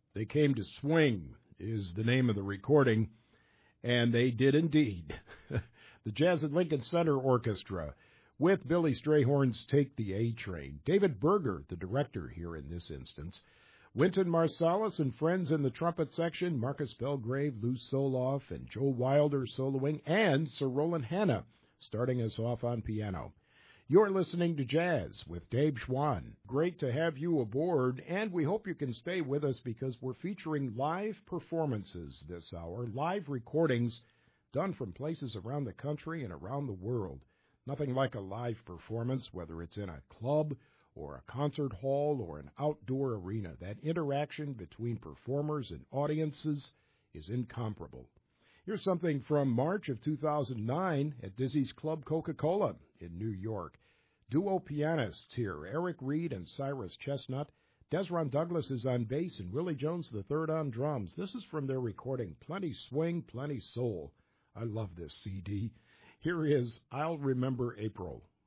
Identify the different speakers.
Speaker 1: They Came to Swing is the name of the recording, and they did indeed. The Jazz at Lincoln Center Orchestra with Billy Strayhorn's Take the A Train. David Berger, the director here in this instance. Wynton Marsalis and friends in the trumpet section, Marcus Belgrave, Lou Soloff, and Joe Wilder soloing, and Sir Roland Hanna starting us off on piano. You're listening to Jazz with Dave Schwann. Great to have you aboard, and we hope you can stay with us because we're featuring live performances this hour, live recordings done from places around the country and around the world. Nothing like a live performance, whether it's in a club or a concert hall or an outdoor arena. That interaction between performers and audiences is incomparable. Here's something from March of 2009 at Dizzy's Club Coca-Cola in New York. Duo pianists here, Eric Reed and Cyrus Chestnut. Desron Douglas is on bass and Willie Jones III on drums. This is from their recording, Plenty Swing, Plenty Soul. I love this CD. Here is I'll Remember April.